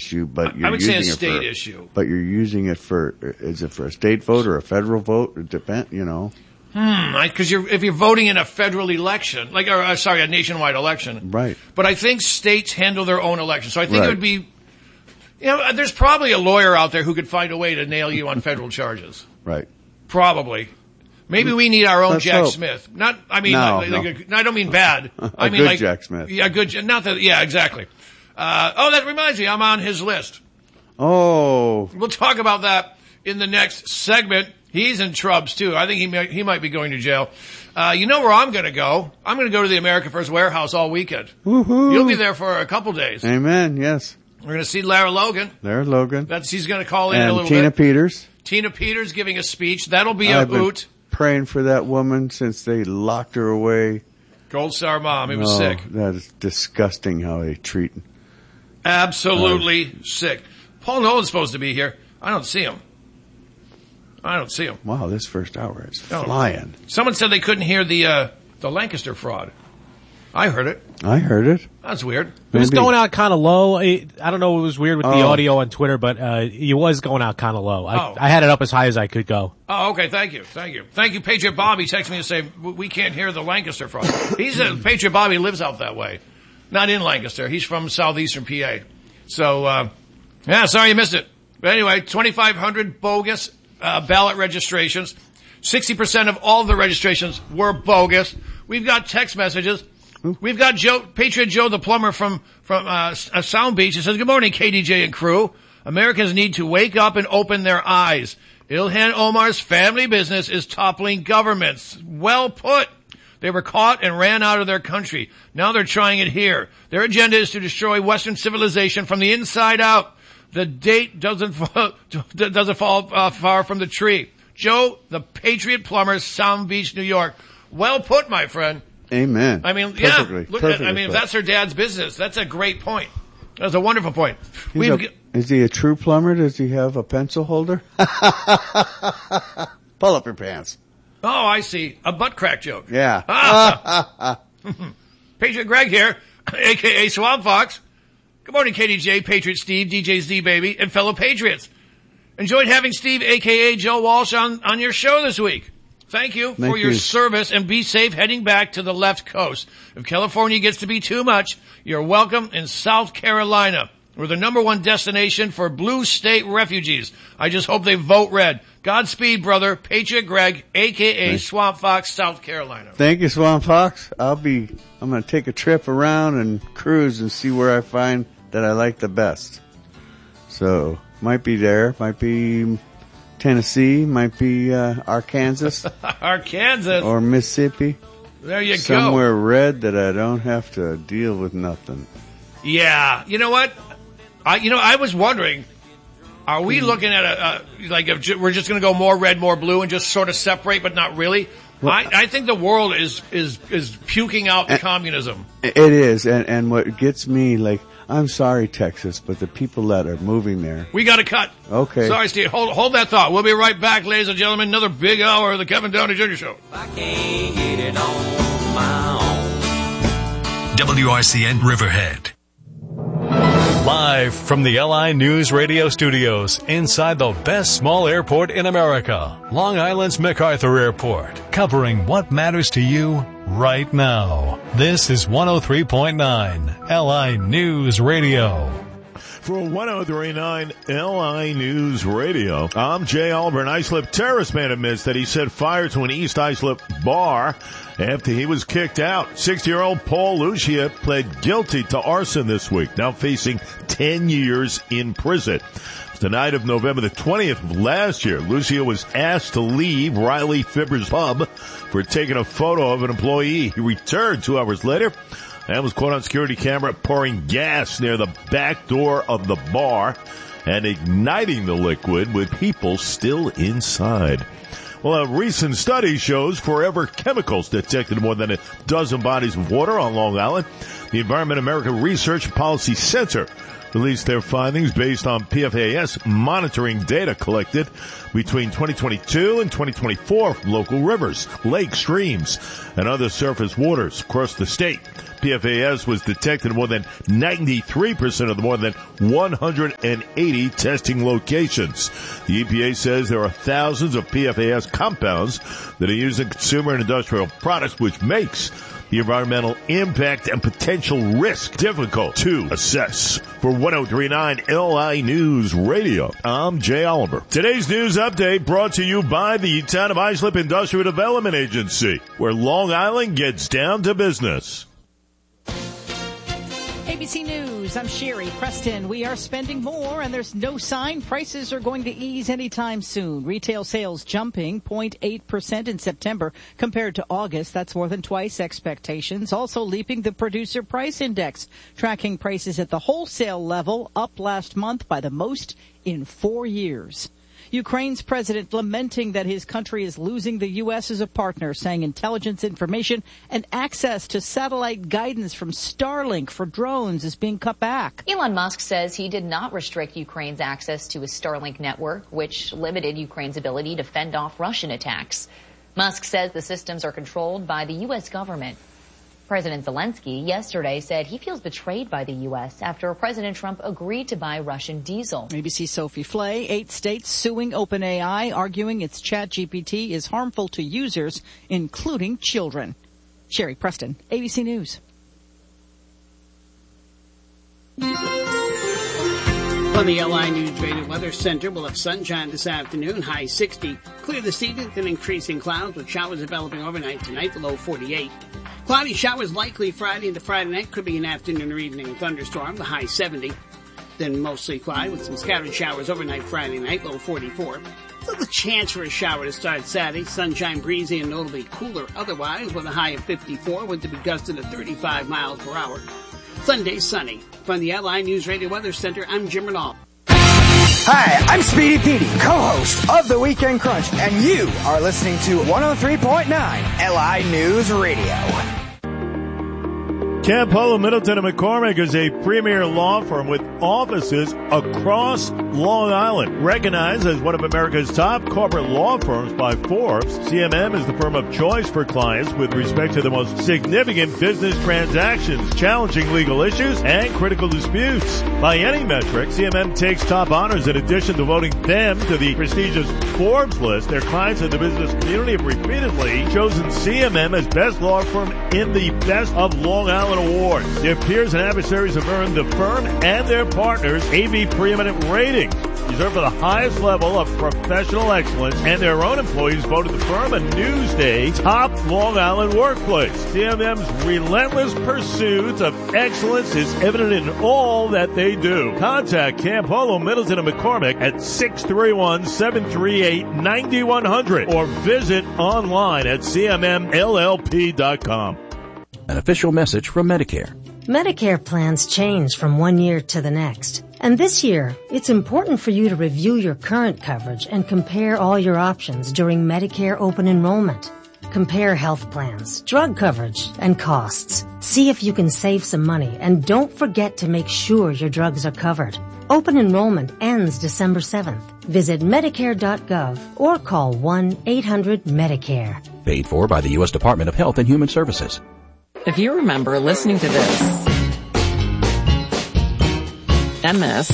issue, but you're I would say a using state issue. But you're using it is it for a state vote or a federal vote? It depends, Because if you're voting in a federal election, a nationwide election. Right. But I think states handle their own election. So I think Right. it would be, there's probably a lawyer out there who could find a way to nail you on federal charges. Right. Probably. Maybe we need our own Let's Jack hope. Smith. No. I don't mean bad. I mean good like Jack Smith. Yeah, yeah, exactly. That reminds me, I'm on his list. Oh. We'll talk about that in the next segment. He's in trubs too. I think he might be going to jail. You know where I'm going to go? I'm going to go to the America First Warehouse all weekend. Woohoo. You'll be there for a couple days. Amen. Yes. We're going to see Lara Logan. There, Logan. He's going to call in and a little Tina bit. Peters. Tina Peters giving a speech. That'll be a I've been hoot. praying for that woman since they locked her away. Gold Star Mom. He was sick. That is disgusting how they treat. Absolutely sick. Paul Nolan's supposed to be here. I don't see him. Wow, this first hour is flying. Someone said they couldn't hear the Lancaster fraud. I heard it. That's weird. It was going out kind of low. I don't know. It was weird with the audio on Twitter, but it was going out kind of low. I had it up as high as I could go. Oh, okay. Thank you. Patriot Bobby texted me to say we can't hear the Lancaster fraud. Patriot Bobby lives out that way, not in Lancaster. He's from southeastern PA. So, sorry you missed it. But anyway, 2,500 bogus ballot registrations. 60% of all the registrations were bogus. We've got text messages. We've got Patriot Joe the plumber from Sound Beach. He says, "Good morning, KDJ and crew. Americans need to wake up and open their eyes. Ilhan Omar's family business is toppling governments." Well put. They were caught and ran out of their country. Now they're trying it here. Their agenda is to destroy Western civilization from the inside out. The date doesn't fall far from the tree. Joe, the Patriot plumber, Sound Beach, New York. Well put, my friend. Amen. I mean, Perfectly. If that's her dad's business, that's a great point. That's a wonderful point. Is he a true plumber? Does he have a pencil holder? Pull up your pants. Oh, I see. A butt crack joke. Yeah. Patriot Greg here, a.k.a. Swamp Fox. Good morning, KDJ, Patriot Steve, DJ Z Baby, and fellow Patriots. Enjoyed having Steve, a.k.a. Joe Walsh, on your show this week. Thank you for your service, and be safe heading back to the left coast. If California gets to be too much, you're welcome in South Carolina. We're the #1 destination for blue state refugees. I just hope they vote red. Godspeed, brother. Patriot Greg, a.k.a. Swamp Fox, South Carolina. Thank you, Swamp Fox. I'm going to take a trip around and cruise and see where I find that I like the best. So, might be there, might be Tennessee, might be Arkansas. Arkansas. Or Mississippi. There you go. Somewhere red that I don't have to deal with nothing. Yeah. You know what? I was wondering, are we looking at if we're just going to go more red, more blue and just sort of separate, but not really? Well, I think the world is puking out the communism. It is. And what gets me, I'm sorry, Texas, but the people that are moving there. We got to cut. Okay. Sorry, Steve. Hold that thought. We'll be right back, ladies and gentlemen. Another big hour of the Kevin Downey Jr. Show. I can't get it on my own. WRCN Riverhead. Live from the LI News Radio studios inside the best small airport in America, Long Island's MacArthur Airport, covering what matters to you right now. This is 103.9 LI News Radio. For 103.9 LI News Radio, I'm Jay Albert. Islip terrorist man admits that he set fire to an East Islip bar after he was kicked out. 60-year-old Paul Lucia pled guilty to arson this week, now facing 10 years in prison. The night of November the 20th of last year, Lucia was asked to leave Riley Fibber's pub for taking a photo of an employee. He returned 2 hours later and was caught on security camera pouring gas near the back door of the bar and igniting the liquid with people still inside. Well, a recent study shows forever chemicals detected in more than a dozen bodies of water on Long Island. The Environment America Research Policy Center released their findings based on PFAS monitoring data collected between 2022 and 2024 from local rivers, lakes, streams, and other surface waters across the state. PFAS was detected in more than 93% of the more than 180 testing locations. The EPA says there are thousands of PFAS compounds that are used in consumer and industrial products, which makes the environmental impact and potential risk difficult to assess. For 1039 LI News Radio, I'm Jay Oliver. Today's news update brought to you by the Town of Islip Industrial Development Agency, where Long Island gets down to business. ABC News, I'm Sherry Preston. We are spending more, and there's no sign prices are going to ease anytime soon. Retail sales jumping 0.8% in September compared to August. That's more than twice expectations. Also leaping the Producer Price Index, tracking prices at the wholesale level, up last month by the most in 4 years. Ukraine's president lamenting that his country is losing the U.S. as a partner, saying intelligence information and access to satellite guidance from Starlink for drones is being cut back. Elon Musk says he did not restrict Ukraine's access to his Starlink network, which limited Ukraine's ability to fend off Russian attacks. Musk says the systems are controlled by the U.S. government. President Zelensky yesterday said he feels betrayed by the U.S. after President Trump agreed to buy Russian diesel. ABC Sophie Flay, 8 states suing OpenAI, arguing its ChatGPT is harmful to users, including children. Sherry Preston, ABC News. On the LI News Radio Weather Center, we'll have sunshine this afternoon, high 60. Clear this evening, then increasing clouds with showers developing overnight tonight, the low 48. Cloudy showers likely Friday into Friday night. Could be an afternoon or evening thunderstorm, the high 70. Then mostly cloudy with some scattered showers overnight Friday night, low 44. So the chance for a shower to start Saturday. Sunshine, breezy, and notably cooler otherwise with a high of 54, with to be gusted to 35 miles per hour. Sunday, sunny. From the LI News Radio Weather Center, I'm Jim Renault. Hi, I'm Speedy Petey, co-host of The Weekend Crunch, and you are listening to 103.9 LI News Radio. Camp Polo, Middleton & McCormick is a premier law firm with offices across Long Island. Recognized as one of America's top corporate law firms by Forbes, CMM is the firm of choice for clients with respect to the most significant business transactions, challenging legal issues, and critical disputes. By any metric, CMM takes top honors in addition to voting them to the prestigious Forbes list. Their clients in the business community have repeatedly chosen CMM as best law firm in the Best of Long Island Awards. Their peers and adversaries have earned the firm and their partners AV Preeminent ratings, reserved for the highest level of professional excellence, and their own employees voted the firm a Newsday top Long Island workplace. CMM's relentless pursuit of excellence is evident in all that they do. Contact Camp Polo, Middleton & McCormick at 631-738-9100 or visit online at cmmllp.com. An official message from Medicare. Medicare plans change from one year to the next. And this year, it's important for you to review your current coverage and compare all your options during Medicare open enrollment. Compare health plans, drug coverage, and costs. See if you can save some money, and don't forget to make sure your drugs are covered. Open enrollment ends December 7th. Visit Medicare.gov or call 1-800-MEDICARE. Paid for by the U.S. Department of Health and Human Services. If you remember listening to this, MS,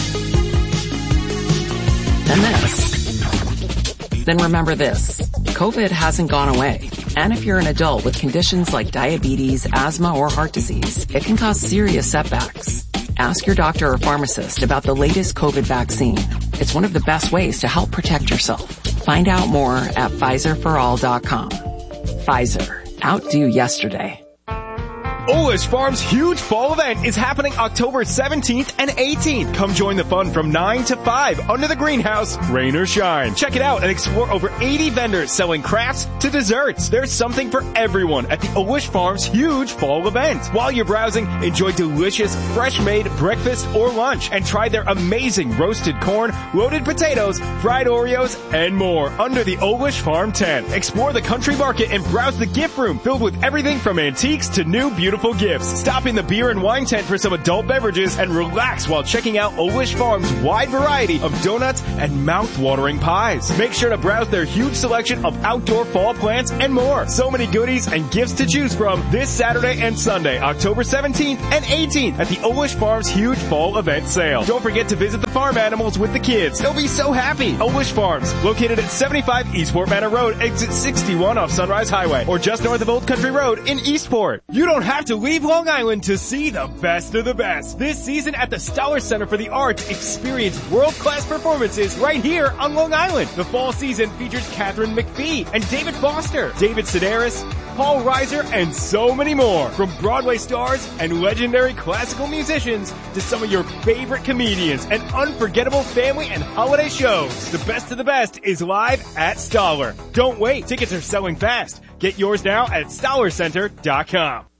then remember this. COVID hasn't gone away. And if you're an adult with conditions like diabetes, asthma, or heart disease, it can cause serious setbacks. Ask your doctor or pharmacist about the latest COVID vaccine. It's one of the best ways to help protect yourself. Find out more at PfizerForAll.com. Pfizer. Outdo yesterday. Olish Farms' huge fall event is happening October 17th and 18th. Come join the fun from 9 to 5 under the greenhouse, rain or shine. Check it out and explore over 80 vendors selling crafts to desserts. There's something for everyone at the Olish Farms' huge fall event. While you're browsing, enjoy delicious, fresh-made breakfast or lunch and try their amazing roasted corn, loaded potatoes, fried Oreos, and more under the Olish Farm tent. Explore the country market and browse the gift room filled with everything from antiques to new beautiful beautiful gifts. Stop in the beer and wine tent for some adult beverages and relax while checking out Olish Farms' wide variety of donuts and mouth-watering pies. Make sure to browse their huge selection of outdoor fall plants and more. So many goodies and gifts to choose from this Saturday and Sunday, October 17th and 18th at the Olish Farms huge fall event sale. Don't forget to visit the farm animals with the kids. They'll be so happy. Olish Farms, located at 75 Eastport Manor Road, exit 61 off Sunrise Highway, or just north of Old Country Road in Eastport. You don't have to leave Long Island to see the best of the best. This season at the Stoller Center for the Arts, experience world-class performances right here on Long Island. The fall season features Catherine McPhee and David Foster, David Sedaris, Paul Reiser, and so many more. From Broadway stars and legendary classical musicians to some of your favorite comedians and unforgettable family and holiday shows. The best of the best is live at Stoller. Don't wait. Tickets are selling fast. Get yours now at StollerCenter.com.